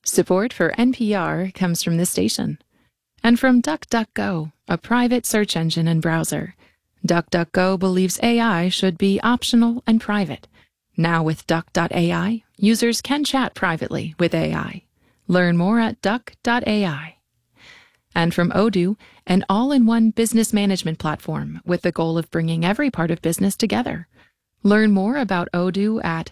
Support for NPR comes from this station. And from DuckDuckGo, a private search engine and browser. DuckDuckGo believes AI should be optional and private. Now with Duck.ai, users can chat privately with AI. Learn more at Duck.ai. And from Odoo, an all-in-one business management platform with the goal of bringing every part of business together. Learn more about Odoo at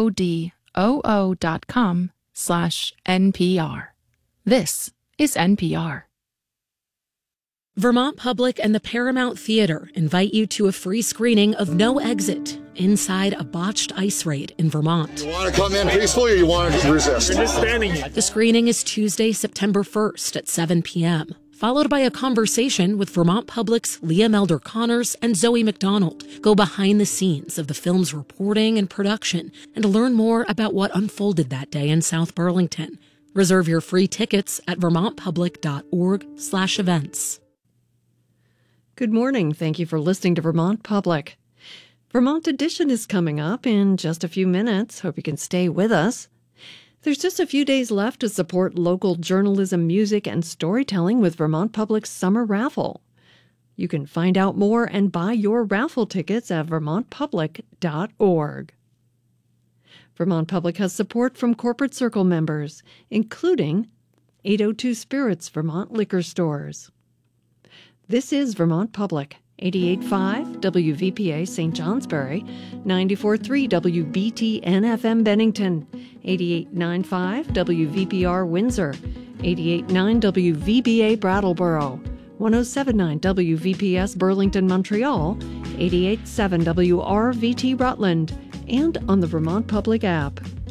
odoo.com/NPR. This is NPR. Vermont Public and the Paramount Theater invite you to a free screening of No Exit inside a botched ice raid in Vermont. You want to come in peacefully or you want to resist? We're just standing here. The screening is Tuesday, September 1st at 7 p.m., followed by a conversation with Vermont Public's Liam Elder Connors and Zoe McDonald. Go behind the scenes of the film's reporting and production and learn more about what unfolded that day in South Burlington. Reserve your free tickets at vermontpublic.org/events. Good morning. Thank you for listening to Vermont Public. Vermont Edition is coming up in just a few minutes. Hope you can stay with us. There's just a few days left to support local journalism, music, and storytelling with Vermont Public's summer raffle. You can find out more and buy your raffle tickets at vermontpublic.org. Vermont Public has support from Corporate Circle members, including 802 Spirits Vermont Liquor Stores. This is Vermont Public, 88.5 WVPA St. Johnsbury, 94.3 WBTN-FM Bennington, 88.95 WVPR Windsor, 88.9 WVBA Brattleboro, 107.9 WVPS Burlington, Montreal, 88.7 WRVT Rutland, and on the Vermont Public app.